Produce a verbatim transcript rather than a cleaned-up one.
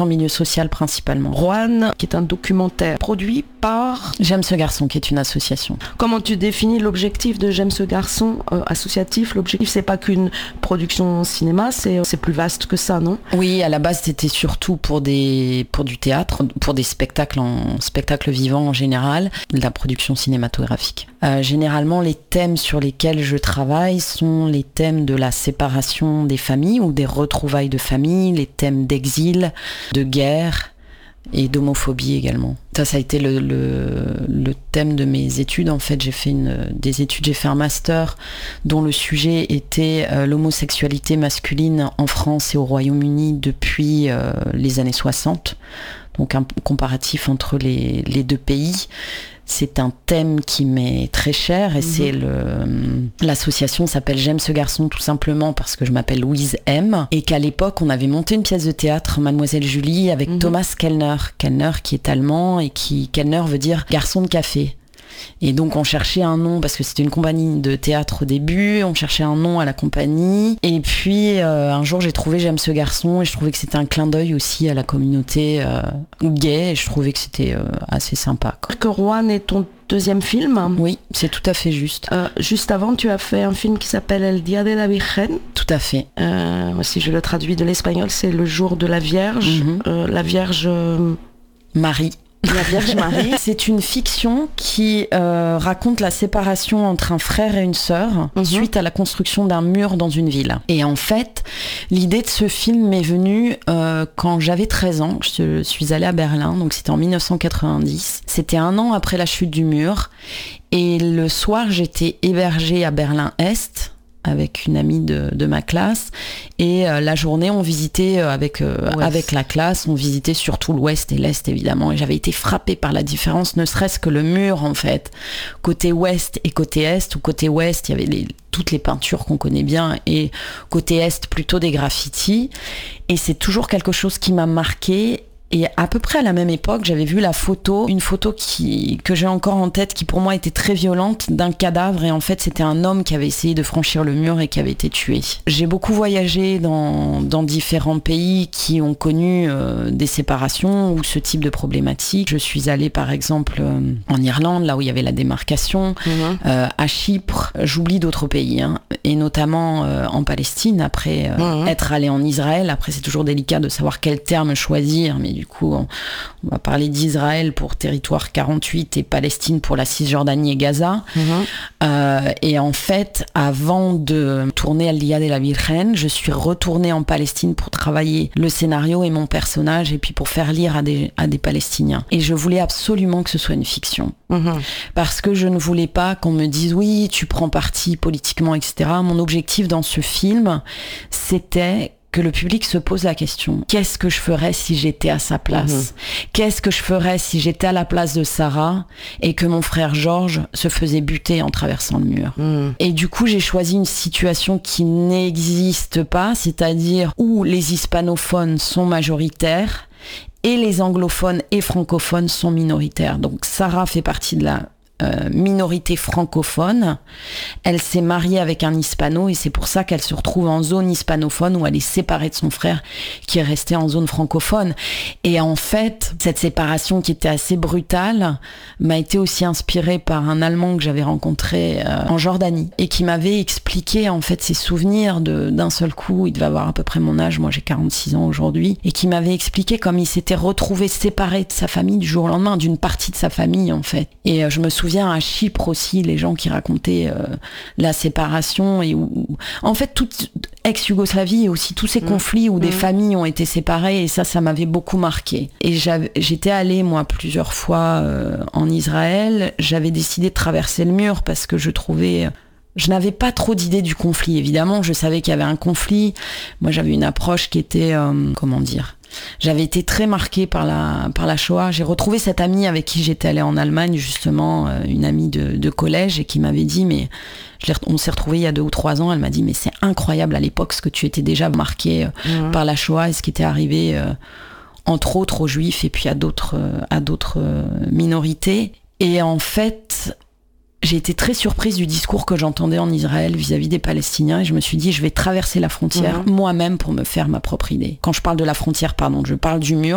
en milieu social principalement. Roanne, qui est un documentaire produit par... J'aime ce garçon, qui est une association. Comment tu définis l'objectif de J'aime ce garçon euh, associatif? L'objectif, c'est pas qu'une production cinéma, c'est, c'est plus vaste que ça, non? Oui, à la base, c'était surtout pour, des, pour du théâtre, pour des spectacles en spectacle vivant en général, de la production cinématographique. Euh, généralement, les thèmes sur lesquels je travaille sont les thèmes de la séparation des familles ou des retrouvailles de famille, les thèmes d'exil, de guerre et d'homophobie également. Ça, ça a été le, le, le thème de mes études. En fait, j'ai fait une, des études, j'ai fait un master dont le sujet était euh, l'homosexualité masculine en France et au Royaume-Uni depuis euh, les années soixante. Donc un comparatif entre les, les deux pays. C'est un thème qui m'est très cher et mmh. c'est le... L'association s'appelle J'aime ce garçon tout simplement parce que je m'appelle Louise M. Et qu'à l'époque, on avait monté une pièce de théâtre, Mademoiselle Julie, avec mmh. Thomas Kellner. Kellner qui est allemand et qui... Kellner veut dire garçon de café. Et donc on cherchait un nom parce que c'était une compagnie de théâtre au début, on cherchait un nom à la compagnie et puis euh, un jour j'ai trouvé J'aime ce garçon et je trouvais que c'était un clin d'œil aussi à la communauté euh, gay et je trouvais que c'était euh, assez sympa, quoi. Que Roanne est ton deuxième film? Oui, c'est tout à fait juste. Euh, juste avant, tu as fait un film qui s'appelle El Día de la Virgen. Tout à fait. Euh, si je le traduis de l'espagnol, c'est le jour de la Vierge. Mm-hmm. Euh, la Vierge... Euh... Marie. La Vierge Marie. C'est une fiction qui euh, raconte la séparation entre un frère et une sœur mm-hmm. suite à la construction d'un mur dans une ville. Et en fait, l'idée de ce film m'est venue euh, quand j'avais treize ans. Je suis allée à Berlin, donc c'était en dix-neuf cent quatre-vingt-dix. C'était un an après la chute du mur. Et le soir, j'étais hébergée à Berlin-Est avec une amie de, de ma classe et euh, la journée on visitait euh, avec, euh, avec la classe, on visitait surtout l'ouest et l'est évidemment et j'avais été frappée par la différence, ne serait-ce que le mur en fait, côté ouest et côté est, ou côté ouest il y avait les, toutes les peintures qu'on connaît bien et côté est plutôt des graffitis et c'est toujours quelque chose qui m'a marquée. Et à peu près à la même époque, j'avais vu la photo, une photo qui, que j'ai encore en tête, qui pour moi était très violente, d'un cadavre. Et en fait, c'était un homme qui avait essayé de franchir le mur et qui avait été tué. J'ai beaucoup voyagé dans, dans différents pays qui ont connu euh, des séparations ou ce type de problématiques. Je suis allée par exemple euh, en Irlande, là où il y avait la démarcation, mmh. euh, à Chypre. J'oublie d'autres pays, hein, et notamment euh, en Palestine, après euh, mmh. être allée en Israël. Après, c'est toujours délicat de savoir quel terme choisir, mais du coup, on, on va parler d'Israël pour territoire quarante-huit et Palestine pour la Cisjordanie et Gaza. Mmh. Euh, et en fait, avant de tourner El Día de la Virgen, je suis retournée en Palestine pour travailler le scénario et mon personnage, et puis pour faire lire à des, à des Palestiniens. Et je voulais absolument que ce soit une fiction. Mmh. Parce que je ne voulais pas qu'on me dise « oui, tu prends parti politiquement, et cetera » Mon objectif dans ce film, c'était que le public se pose la question, qu'est-ce que je ferais si j'étais à sa place? Mmh. Qu'est-ce que je ferais si j'étais à la place de Sarah et que mon frère Georges se faisait buter en traversant le mur? Mmh. Et du coup, j'ai choisi une situation qui n'existe pas, c'est-à-dire où les hispanophones sont majoritaires et les anglophones et francophones sont minoritaires. Donc Sarah fait partie de la Euh, minorité francophone. Elle s'est mariée avec un hispano et c'est pour ça qu'elle se retrouve en zone hispanophone où elle est séparée de son frère qui est resté en zone francophone. Et en fait, cette séparation qui était assez brutale m'a été aussi inspirée par un Allemand que j'avais rencontré euh, en Jordanie et qui m'avait expliqué en fait ses souvenirs de, d'un seul coup. Il devait avoir à peu près mon âge, moi j'ai quarante-six ans aujourd'hui, et qui m'avait expliqué comme il s'était retrouvé séparé de sa famille du jour au lendemain, d'une partie de sa famille en fait. Et euh, je me souviens à Chypre aussi, les gens qui racontaient euh, la séparation et où, où en fait toute ex-Yougoslavie et aussi tous ces mmh. conflits où mmh. des familles ont été séparées et ça, ça m'avait beaucoup marqué. Et j'avais, j'étais allée moi plusieurs fois euh, en Israël, j'avais décidé de traverser le mur parce que je trouvais... Je n'avais pas trop d'idée du conflit, évidemment, je savais qu'il y avait un conflit. Moi, j'avais une approche qui était, euh, comment dire, j'avais été très marquée par la, par la Shoah. J'ai retrouvé cette amie avec qui j'étais allée en Allemagne, justement, euh, une amie de, de collège, et qui m'avait dit, mais je on s'est retrouvés il y a deux ou trois ans, elle m'a dit, mais c'est incroyable à l'époque ce que tu étais déjà marquée euh, mmh. par la Shoah et ce qui était arrivé, euh, entre autres aux Juifs et puis à d'autres, euh, à d'autres euh, minorités. Et en fait... J'ai été très surprise du discours que j'entendais en Israël vis-à-vis des Palestiniens et je me suis dit, je vais traverser la frontière mmh. moi-même pour me faire ma propre idée. Quand je parle de la frontière, pardon, je parle du mur.